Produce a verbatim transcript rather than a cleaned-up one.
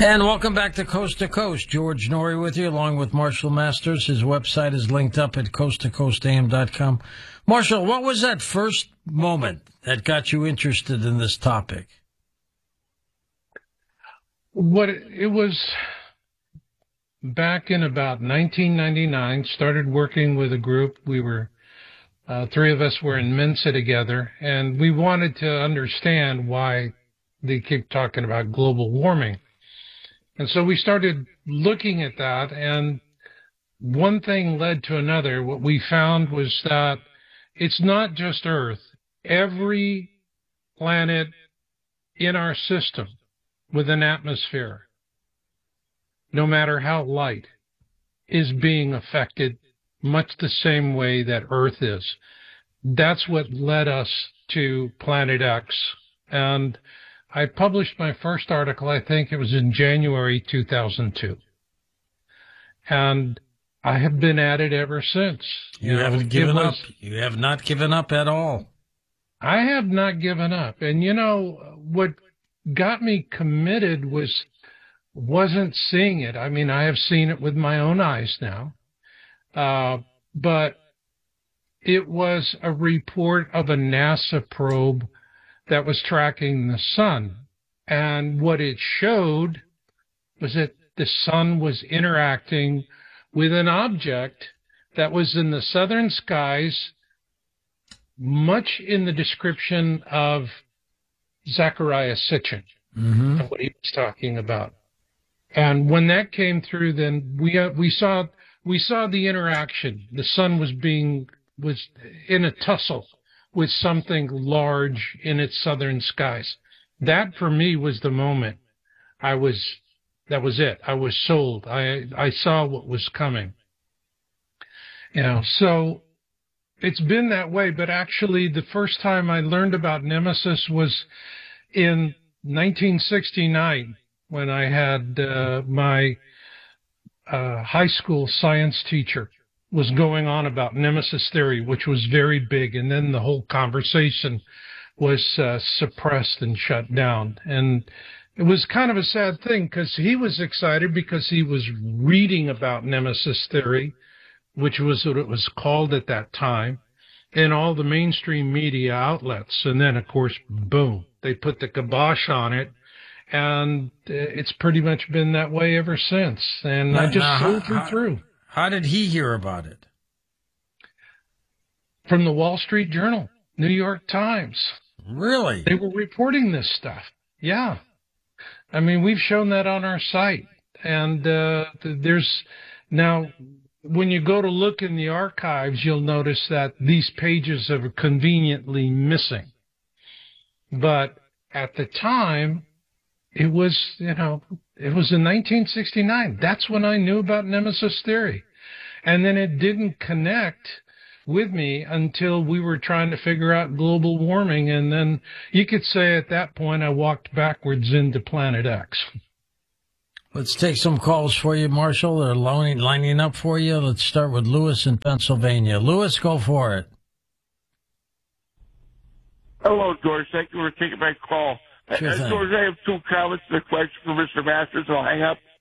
And welcome back to Coast to Coast. George Noory with you, along with Marshall Masters. His website is linked up at coast to coast a m dot com. Marshall, what was that first moment that got you interested in this topic? What it was back in about nineteen ninety-nine, started working with a group. We were, uh, three of us were in Mensa together, and we wanted to understand why they keep talking about global warming. And so we started looking at that, and one thing led to another. What we found was that it's not just Earth. Every planet in our system with an atmosphere, no matter how light, is being affected much the same way that Earth is. That's what led us to Planet X. And I published my first article, I think it was in January two thousand two. And I have been at it ever since. You, you know, haven't given was, up. You have not given up at all. I have not given up. And, you know, what got me committed was, wasn't seeing it. I mean, I have seen it with my own eyes now. Uh, but it was a report of a NASA probe that was tracking the sun. And what it showed was that the sun was interacting with an object that was in the southern skies, much in the description of Zecharia Sitchin, mm-hmm. what he was talking about. And when that came through, then we uh, we saw we saw the interaction. The sun was being was in a tussle with something large in its southern skies. That for me was the moment. I was, that was it. I was sold. I, I saw what was coming. You know, so it's been that way, but actually the first time I learned about Nemesis was in nineteen sixty-nine when I had, uh, my, uh, high school science teacher was going on about Nemesis theory, which was very big, and then the whole conversation was uh, suppressed and shut down. And it was kind of a sad thing because he was excited because he was reading about Nemesis theory, which was what it was called at that time, in all the mainstream media outlets. And then, of course, boom, they put the kibosh on it, and it's pretty much been that way ever since. And now, I just now, soldiered how, through. How did he hear about it? From the Wall Street Journal, New York Times. Really? They were reporting this stuff. Yeah. I mean, we've shown that on our site. And uh, there's now, when you go to look in the archives, you'll notice that these pages are conveniently missing. But at the time, it was, you know, it was in nineteen sixty-nine. That's when I knew about Nemesis theory. And then it didn't connect with me until we were trying to figure out global warming. And then you could say at that point I walked backwards into Planet X. Let's take some calls for you, Marshall. They're lining, lining up for you. Let's start with Lewis in Pennsylvania. Lewis, go for it. Hello, George. Thank you for taking my call. Sure uh, George, I have two comments and a question for Mister Masters. I'll hang up.